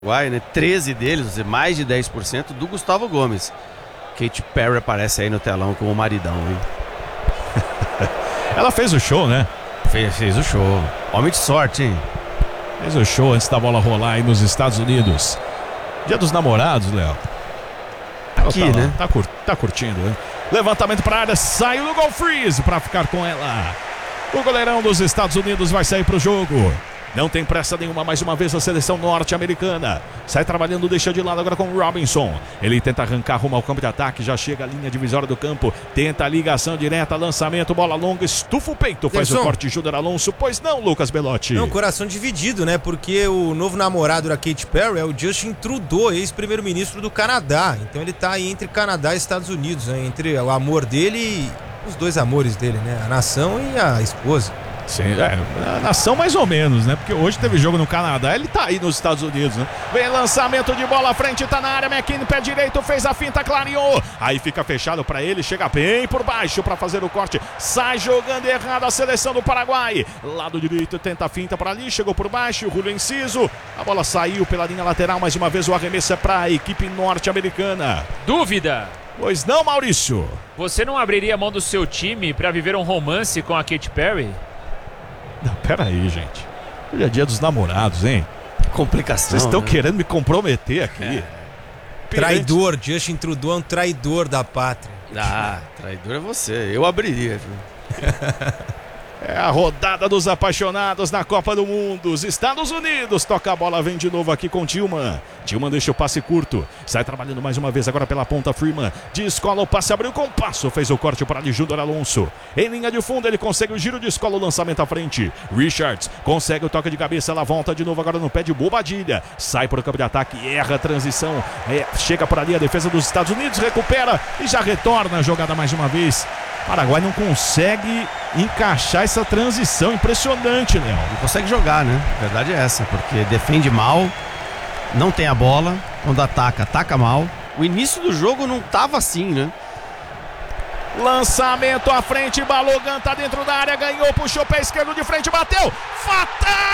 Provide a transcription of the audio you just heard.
Né? 13 deles, mais de 10% do Gustavo Gomes. Katy Perry aparece aí no telão com o maridão, hein? Ela fez o show, né? Fez o show. Homem de sorte, hein? Fez o show antes da bola rolar aí nos Estados Unidos. Dia dos Namorados, Léo. Aqui, tá né? Tá curtindo, né? Levantamento para a área, saiu no gol freeze para ficar com ela. O goleirão dos Estados Unidos vai sair pro jogo. Não tem pressa nenhuma, mais uma vez a seleção norte-americana. Sai trabalhando, deixa de lado agora com o Robinson. Ele tenta arrancar rumo ao campo de ataque, já chega à linha divisória do campo. Tenta a ligação direta, lançamento, bola longa, estufa o peito, faz o corte, Júnior Alonso. Pois não, Lucas Belotti? Não, coração dividido, né? Porque o novo namorado da Katy Perry é o Justin Trudeau, ex-primeiro-ministro do Canadá. Então ele tá aí entre Canadá e Estados Unidos, né? Entre o amor dele e os dois amores dele, né? A nação e a esposa. Sim, a nação mais ou menos, né? Porque hoje teve jogo no Canadá, ele tá aí nos Estados Unidos, né? Vem lançamento de bola à frente, tá na área, McKinney, pé direito, fez a finta, clareou. Aí fica fechado pra ele, chega bem por baixo pra fazer o corte. Sai jogando errado a seleção do Paraguai. Lado direito, tenta a finta pra ali, chegou por baixo, Julio Enciso. A bola saiu pela linha lateral, mais uma vez o arremesso é pra equipe norte-americana. Dúvida? Pois não, Maurício? Você não abriria a mão do seu time pra viver um romance com a Katy Perry? Não, pera aí, gente. Hoje é dia dos namorados, hein? Complicação. Vocês estão né? querendo me comprometer aqui. Traidor, Justin Trudeau é um traidor da pátria. Ah, traidor é você. Eu abriria, viu? É a rodada dos apaixonados na Copa do Mundo. Os Estados Unidos toca a bola, vem de novo aqui com Tillman. Tillman deixa o passe curto. Sai trabalhando mais uma vez agora pela ponta. Freeman descola o passe, abriu com o passo. Fez o corte para ali, Júnior Alonso. Em linha de fundo, ele consegue o giro, descola o lançamento à frente. Richards consegue o toque de cabeça. Ela volta de novo agora no pé de Bobadilha. Sai para o campo de ataque, erra a transição. Chega por ali a defesa dos Estados Unidos, recupera e já retorna a jogada mais uma vez. Paraguai não consegue encaixar essa transição, impressionante, Léo. Não consegue jogar, né? A verdade é essa, porque defende mal, não tem a bola, quando ataca mal. O início do jogo não tava assim, né? Lançamento à frente, Balogan tá dentro da área, ganhou, puxou pé esquerdo de frente, bateu, fatal!